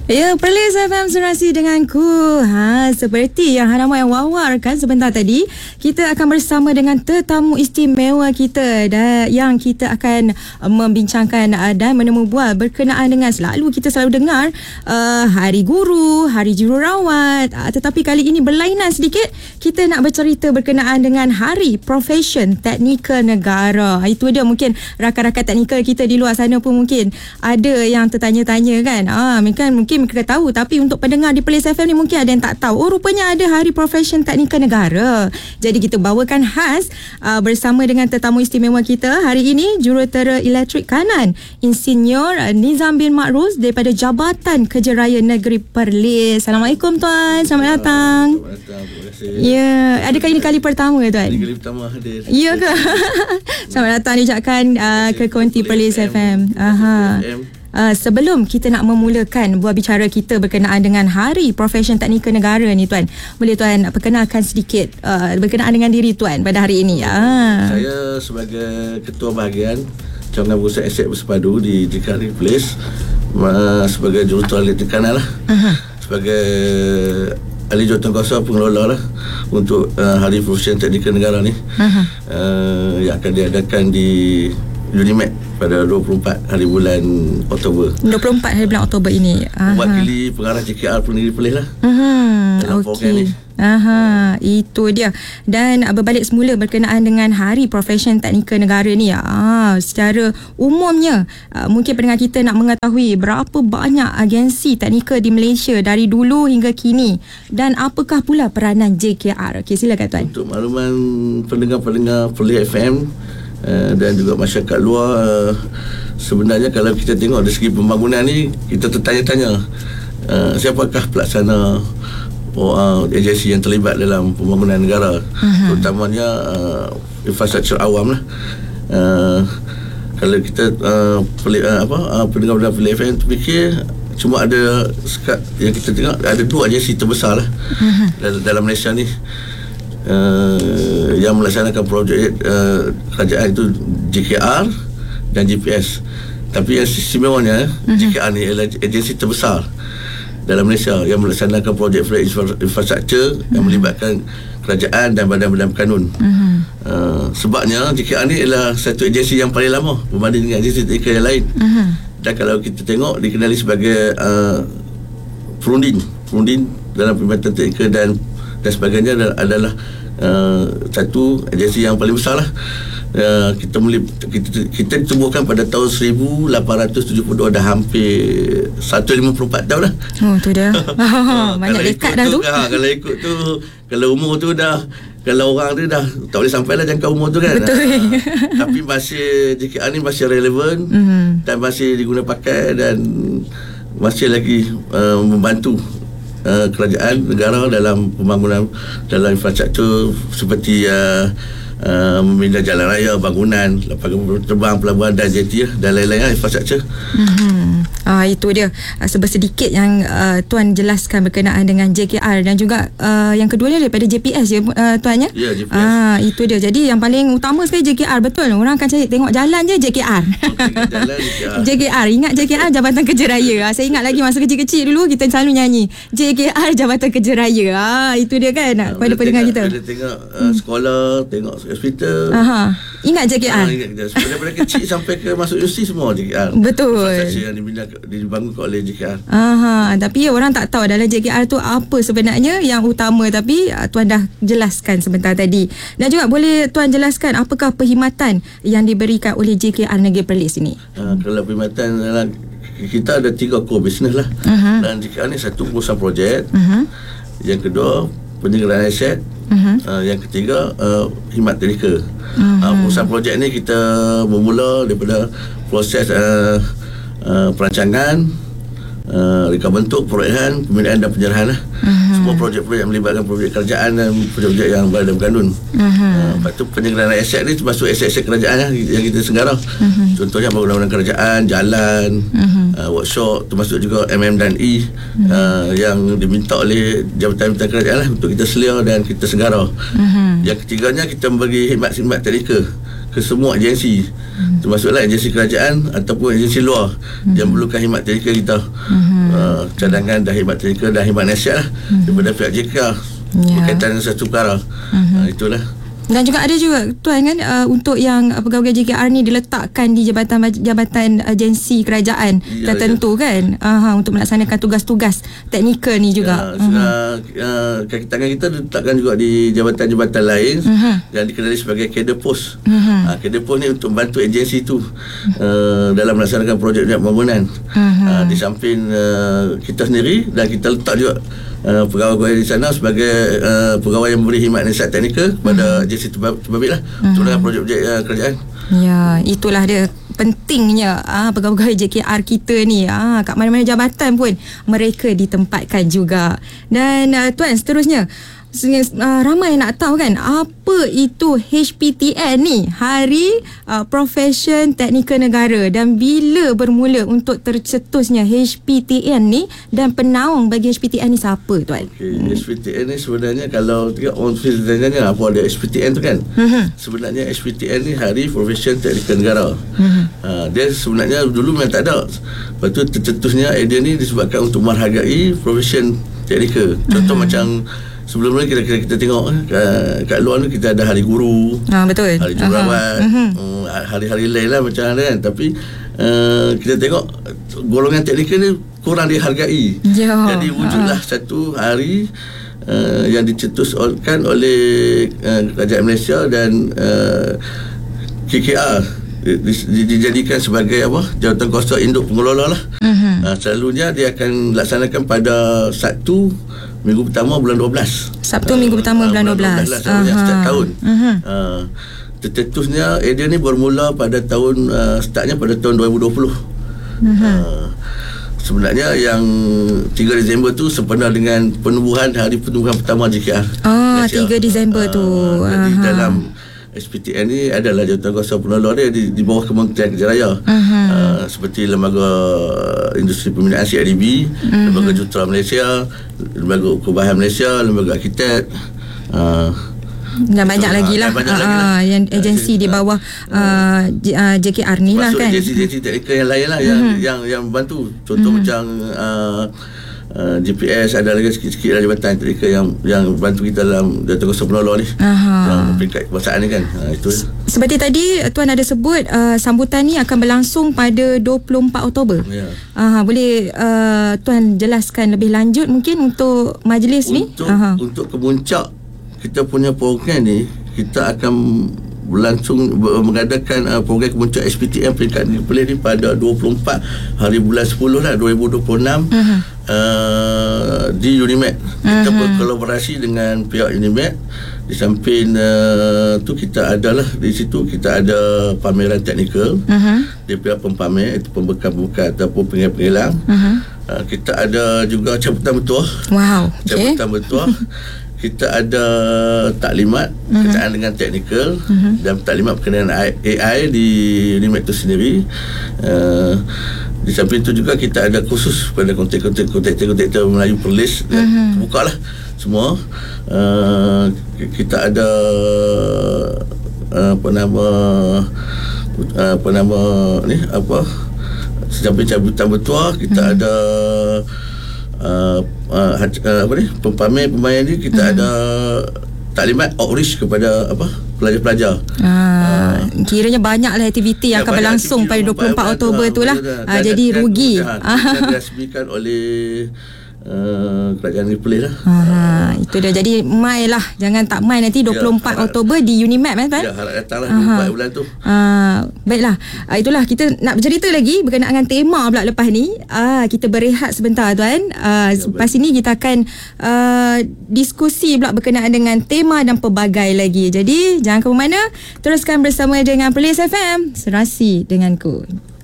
Ya, Perlis FM Serasi denganku. Seperti yang Hana Mai wawarkan sebentar tadi, kita akan bersama dengan tetamu istimewa kita yang kita akan membincangkan dan menemu bual berkenaan dengan selalu dengar Hari Guru, Hari Jururawat. Tetapi kali ini berlainan sedikit, kita nak bercerita berkenaan dengan Hari Profession Teknikal Negara. Itu dia, mungkin rakan-rakan teknikal kita di luar sana pun mungkin ada yang tertanya-tanya kan. Mungkin mereka tahu, tapi untuk pendengar di Perlis FM ni mungkin ada yang tak tahu. Rupanya ada Hari Profession Teknikal Negara. Jadi kita bawakan khas bersama dengan tetamu istimewa kita hari ini, Jurutera Elektrik Kanan Insinyur Nizam bin Ma'ruz daripada Jabatan Kerja Raya Negeri Perlis. Assalamualaikum tuan, selamat datang. Selamat datang, terima kasih. Ya, adakah ini kali pertama tuan? Ini kali pertama hadir. Ya ke? Selamat datang diucapkan ke Konti Perlis FM. Sebelum kita nak memulakan buah bicara kita berkenaan dengan Hari Profession Teknikal Negara ni tuan, boleh tuan perkenalkan sedikit berkenaan dengan diri tuan pada hari ini? Saya sebagai Ketua Bahagian Cawangan Berusaha Aset Bersepadu di JKR Perlis, sebagai Jurutera Elektrik Kanan lah, sebagai ahli jawatankuasa pengelola lah untuk Hari Profession Teknikal Negara ni, yang akan diadakan di Unimed pada 24 hari bulan Oktober. 24 hari bulan Oktober ini. Mewakili pengarah JKR Negeri Perlis lah. Dalam program ni. Itu dia. Dan berbalik semula berkenaan dengan Hari Profession Teknikal Negara ni, secara umumnya mungkin pendengar kita nak mengetahui berapa banyak agensi teknikal di Malaysia dari dulu hingga kini, dan apakah pula peranan JKR? Okey, silakan tuan. Untuk makluman pendengar-pendengar Perlis FM dan juga masyarakat luar, sebenarnya kalau kita tengok dari segi pembangunan ni, kita tertanya-tanya siapakah pelaksana agensi yang terlibat dalam pembangunan negara, terutamanya infrastruktur awam lah. Kalau kita pendengar-pendengar Perlis FM terfikir cuma ada yang kita tengok ada dua agensi terbesar lah dalam Malaysia ni, yang melaksanakan projek kerajaan itu JKR dan GPS. Tapi yang istimewanya, JKR ni adalah agensi terbesar dalam Malaysia yang melaksanakan projek infrastruktur yang melibatkan kerajaan dan badan-badan berkanun. Sebabnya JKR ni adalah satu agensi yang paling lama berbanding dengan agensi teknikal yang lain. Dan kalau kita tengok, dikenali sebagai perunding dalam perkhidmatan teknikal dan sebagainya, adalah satu agensi yang paling besar lah. Kita ditubuhkan pada tahun 1872, dah hampir 154 tahun lah. Tu dia. Banyak dekat dah tu. Kalau ikut tu, kalau umur tu dah, kalau orang tu dah tak boleh sampai lah jangka umur tu kan. Betul. Tapi masih JKR ni masih relevan, dan masih diguna pakai, dan masih lagi membantu kerajaan negara dalam pembangunan dalam infrastruktur seperti memindah jalan raya, bangunan, lapangan terbang, pelabuhan dan jeti dan lain-lain infrastruktur. Itu dia sedikit yang tuan jelaskan berkenaan dengan JKR, dan juga yang keduanya daripada JPS je tuan ya? Ya, JPS. Itu dia. Jadi yang paling utama sekali JKR, betul. Orang akan cari tengok jalan je JKR. JKR. Ingat JKR, Jabatan Kerja Raya. Saya ingat lagi masa kecil-kecil dulu kita selalu nyanyi JKR, Jabatan Kerja Raya. Itu dia kan pada pendengar kita. Bila tengok sekolah, tengok hospital. Ingat JKR. Ingat kita. Daripada kecil sampai ke masuk universiti semua JKR. Betul. Infrastruktur yang dibangunkan oleh JKR. Tapi orang tak tahu adalah JKR tu apa sebenarnya yang utama, tapi tuan dah jelaskan sebentar tadi. Dan juga boleh tuan jelaskan apakah perkhidmatan yang diberikan oleh JKR Negeri Perlis ini? Kalau perkhidmatan, kita ada 3 core business lah. Dan JKR ni satu, perusahaan projek. Yang kedua, penyelenggaraan aset. Yang ketiga, khidmat teknikal. Perusahaan projek ni kita bermula daripada proses perancangan, reka bentuk, perolehan, pembinaan dan penyerahan lah. Semua projek-projek yang melibatkan projek kerajaan dan projek-projek yang badan berkanun. Lepas tu penyelenggaraan aset ni termasuk aset-aset kerajaan lah yang kita senggara. Contohnya bangunan kerajaan, jalan, workshop, termasuk juga dan E yang diminta oleh jabatan-jabatan kerajaan lah untuk kita selia dan kita senggara. Yang ketiganya, kita memberi khidmat-khidmat teknikal ke ke semua agensi, termasuklah agensi kerajaan ataupun agensi luar yang perlukan khidmat teknikal kita. Cadangan dan khidmat teknikal dan khidmat nasihat lah daripada pihak JKR berkaitan dengan satu perkara. Itulah. Dan juga ada juga tuan kan, untuk yang pegawai JKR ni diletakkan di jabatan agensi kerajaan tertentu kan, untuk melaksanakan tugas-tugas teknikal ni juga. Kaki tangan kita diletakkan juga di jabatan-jabatan lain yang dikenali sebagai kader pos. Kader pos ni untuk membantu agensi tu dalam melaksanakan projek pembangunan. Di samping kita sendiri, dan kita letak juga pegawai di sana sebagai pegawai yang memberi khidmat nasihat teknikal kepada agensi terbabit lah untuk dalam projek-projek kerajaan. Ya, itulah dia pentingnya pegawai JKR kita ni, kat mana-mana jabatan pun mereka ditempatkan juga. Dan tuan, seterusnya ramai nak tahu kan apa itu HPTN ni, Hari Profession Teknikal Negara, dan bila bermula untuk tercetusnya HPTN ni, dan penaung bagi HPTN ni siapa tuan? HPTN ni sebenarnya kalau orang tanya apa ada HPTN tu kan, sebenarnya HPTN ni Hari Profession Teknikal Negara. Dia sebenarnya dulu memang tak ada, lepas tu tercetusnya idea ni disebabkan untuk menghargai profession teknikal. Contoh macam sebelum ni kita tengok kat luar ni kita ada hari guru, betul, hari jururawat, hari-hari lain lah macam mana kan. Tapi kita tengok golongan teknikal ni kurang dihargai. Jadi wujudlah satu hari yang dicetuskan oleh Kerajaan Malaysia dan KKR, dijadikan sebagai jawatan kuasa induk pengelola lah. Selalunya dia akan laksanakan pada Sabtu minggu pertama bulan 12. Sabtu minggu pertama bulan 12. Setiap tahun. Tercetusnya idea ni bermula pada tahun startnya pada tahun 2020. Sebenarnya yang 3 Disember tu sempena dengan penubuhan hari penubuhan pertama JKR. 3 Disember tu. Jadi dalam SPTN ni adalah jawatankuasa pengelola dia di bawah Kementerian Kerja Raya. Seperti Lembaga Industri Pembinaan CIDB, Lembaga Jurutera Malaysia, Lembaga Ukur-Bahan Malaysia, Lembaga Arkitek, dan banyak lagi lah yang agensi di bawah JKR ni lah kan. Agensi teknikal yang lain lah yang bantu. Contoh macam GPS, ada lagi sikit-sikit jabatan teknikal yang bantu kita dalam jawatankuasa pengelola ni, yang peringkat kekuasaan ni kan. Itu seperti tadi tuan ada sebut sambutan ni akan berlangsung pada 24 Oktober. Boleh tuan jelaskan lebih lanjut mungkin untuk majlis ni? Untuk kemuncak kita punya program ni, kita akan berlangsung mengadakan program kemuncak SPTN peringkat negeri ni pada 24 hari bulan 10 lah 2026 di Unimed. Kita berkolaborasi dengan pihak Unimed. Di samping tu kita adalah di situ kita ada pameran teknikal di pihak pempamer, itu pembekal-pembekal ataupun penghilang. Kita ada juga cabutan bertuah. Cabutan bertuah. Kita ada taklimat berkaitan dengan teknikal dan taklimat berkenaan AI di Unimed itu sendiri. Di samping itu juga kita ada khusus pada konteks Melayu Perlis, terbuka lah semua. Kita ada sampai cabutan bertuah, kita ada pempamer ni kita ada taklimat outreach kepada pelajar-pelajar. Kiranya banyaklah aktiviti yang akan berlangsung pada 24 Oktober tu lah. Jadi rugi. Dirasmikan oleh Kerajaan Negeri Perlis lah. Itu dia. Jadi mai lah, jangan tak mai nanti 24 Oktober di Unimed kan? Harap datang lah 24 bulan tu. Baiklah, itulah kita nak bercerita lagi berkenaan dengan tema pula lepas ni. Kita berehat sebentar tuan. Lepas ini kita akan diskusi pula berkenaan dengan tema dan pelbagai lagi. Jadi jangan ke mana-mana, teruskan bersama dengan Perlis FM, Serasi denganku.